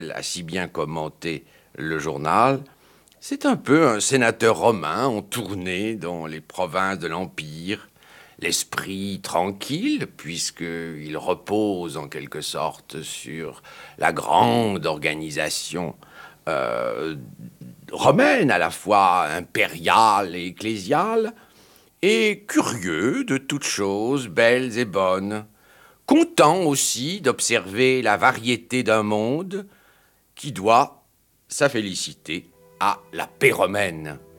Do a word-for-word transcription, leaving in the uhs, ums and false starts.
a si bien commenté le journal, c'est un peu un sénateur romain en tournée dans les provinces de l'Empire, l'esprit tranquille, puisqu'il repose en quelque sorte sur la grande organisation euh, romaine, à la fois impériale et ecclésiale, et curieux de toutes choses belles et bonnes, content aussi d'observer la variété d'un monde qui doit sa félicité à la paix romaine.